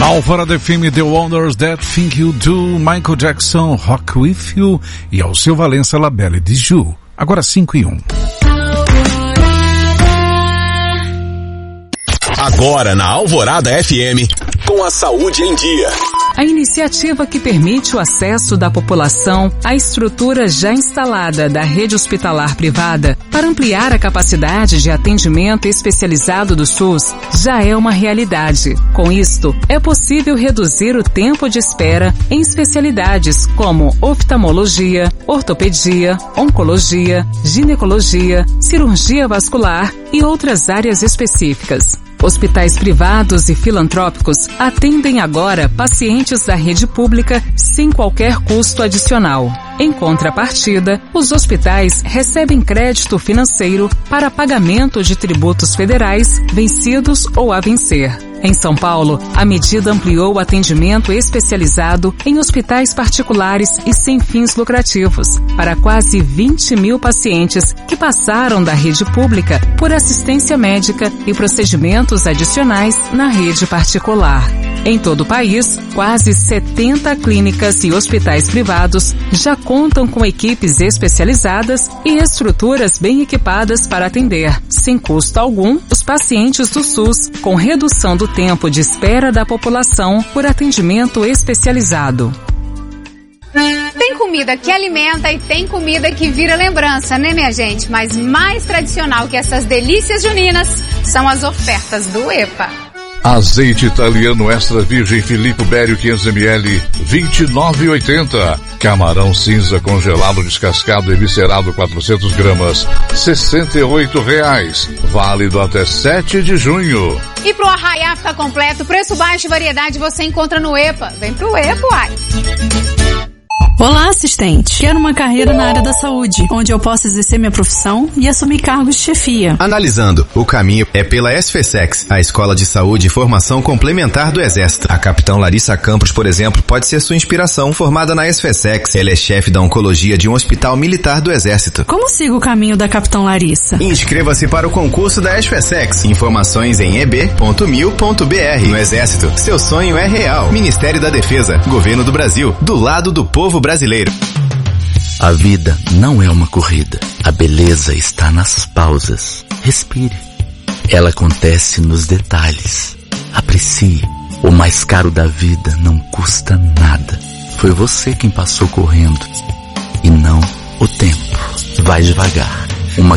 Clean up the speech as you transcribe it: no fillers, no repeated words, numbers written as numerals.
Na Alvorada FM, The Wonders That Think You Do, Michael Jackson, Rock With You e Alceu Valença, La Belle de Ju. Agora 5:01. Agora na Alvorada FM, com a saúde em dia. A iniciativa que permite o acesso da população à estrutura já instalada da rede hospitalar privada para ampliar a capacidade de atendimento especializado do SUS já é uma realidade. Com isto, é possível reduzir o tempo de espera em especialidades como oftalmologia, ortopedia, oncologia, ginecologia, cirurgia vascular e outras áreas específicas. Hospitais privados e filantrópicos atendem agora pacientes da rede pública sem qualquer custo adicional. Em contrapartida, os hospitais recebem crédito financeiro para pagamento de tributos federais vencidos ou a vencer. Em São Paulo, a medida ampliou o atendimento especializado em hospitais particulares e sem fins lucrativos para quase 20 mil pacientes que passaram da rede pública por assistência médica e procedimentos adicionais na rede particular. Em todo o país, quase 70 clínicas e hospitais privados já contam com equipes especializadas e estruturas bem equipadas para atender, sem custo algum, os pacientes do SUS, com redução do tempo de espera da população por atendimento especializado. Tem comida que alimenta e tem comida que vira lembrança, né, minha gente? Mas mais tradicional que essas delícias juninas são as ofertas do EPA. Azeite italiano extra virgem Filippo Bério 500 ml, 29,80. Camarão cinza congelado descascado e viscerado 400 gramas, R$68. Válido até 7 de junho. E pro arraiá ficar completo, preço baixo e variedade você encontra no EPA. Vem pro EPA, uai. Olá, assistente. Quero uma carreira na área da saúde, onde eu possa exercer minha profissão e assumir cargos de chefia. Analisando, o caminho é pela SFSEX, a Escola de Saúde e Formação Complementar do Exército. A capitã Larissa Campos, por exemplo, pode ser sua inspiração. Formada na SFSEX, ela é chefe da oncologia de um hospital militar do Exército. Como sigo o caminho da capitã Larissa? Inscreva-se para o concurso da SFSEX. Informações em eb.mil.br. No Exército, seu sonho é real. Ministério da Defesa, Governo do Brasil, do lado do povo brasileiro. A vida não é uma corrida. A beleza está nas pausas. Respire. Ela acontece nos detalhes. Aprecie. O mais caro da vida não custa nada. Foi você quem passou correndo e não o tempo. Vai devagar.